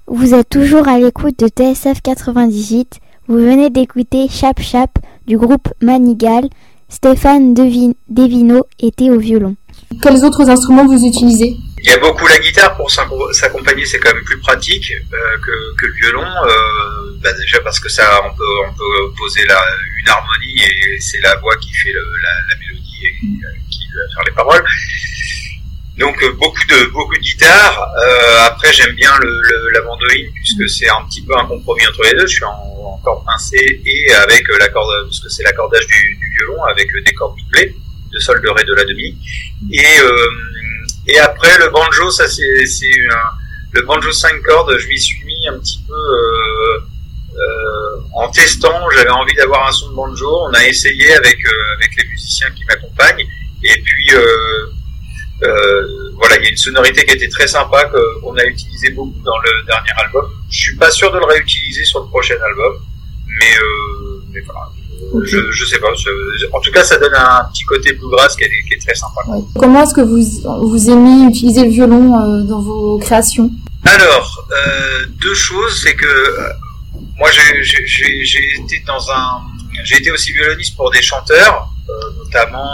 Vous êtes toujours à l'écoute de TSF 98. Vous venez d'écouter Chap Chap du groupe Manigal. Stéphane Devino était au violon. Quels autres instruments vous utilisez ? Il y a beaucoup la guitare pour s'accompagner, c'est quand même plus pratique que le violon. Déjà parce que ça, on peut poser une harmonie et c'est la voix qui fait la mélodie et qui va faire les paroles. Donc beaucoup de guitare. Après j'aime bien la mandoline puisque c'est un petit peu un compromis entre les deux. Je suis en corde pincée et avec la corde, parce que c'est l'accordage du violon avec des cordes doublées, de sol, de ré, de la demi. Et après le banjo, ça c'est le banjo 5 cordes. Je m'y suis mis un petit peu en testant. J'avais envie d'avoir un son de banjo. On a essayé avec les musiciens qui m'accompagnent. Et puis voilà, il y a une sonorité qui était très sympa qu'on a utilisé beaucoup dans le dernier album. Je suis pas sûr de le réutiliser sur le prochain album, mais voilà. Je sais pas. En tout cas, ça donne un petit côté bluegrass qui est très sympa. Ouais. Comment est-ce que vous aimez utiliser le violon dans vos créations ? Alors, deux choses, c'est que moi j'ai été aussi violoniste pour des chanteurs, notamment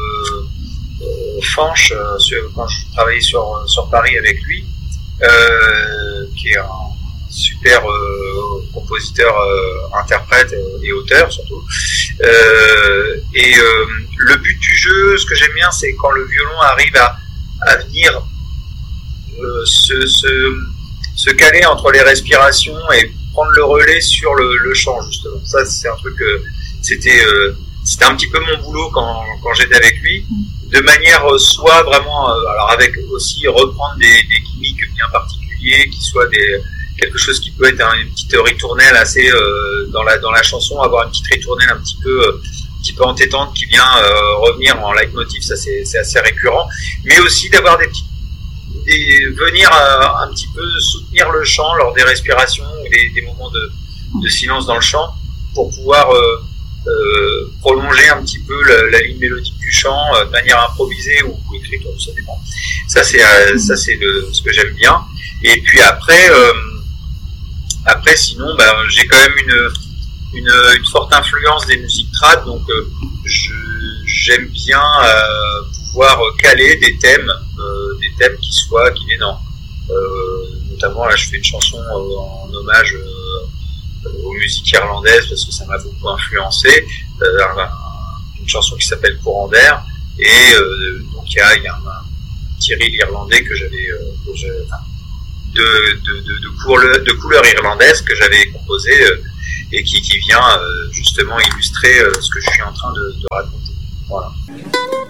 Fanch, quand je travaillais sur Paris avec lui, qui est un super compositeur, interprète et auteur surtout. Et le but du jeu, ce que j'aime bien, c'est quand le violon arrive à venir se caler entre les respirations et prendre le relais sur le chant, justement. Ça, c'est un truc c'était un petit peu mon boulot quand j'étais avec lui, de manière soit vraiment, alors avec aussi reprendre des gimmicks bien particuliers, qui soient quelque chose qui peut être une petite ritournelle assez dans la chanson, avoir une petite ritournelle un petit peu entêtante qui vient revenir en leitmotiv, ça c'est assez récurrent, mais aussi d'avoir venir un petit peu soutenir le chant lors des respirations ou des moments de silence dans le chant pour pouvoir prolonger un petit peu la ligne mélodique du chant de manière improvisée ou écrite, ça dépend. Ça c'est ce que j'aime bien. Et puis après sinon j'ai quand même une forte influence des musiques trad, donc j'aime bien pouvoir caler des thèmes qui viennent notamment là je fais une chanson en hommage aux musiques irlandaises parce que ça m'a beaucoup influencé, une chanson qui s'appelle Courant d'air, et donc il y a un Thierry l'Irlandais que j'avais de couleur irlandaise que j'avais composé et qui vient justement illustrer ce que je suis en train de raconter. Voilà.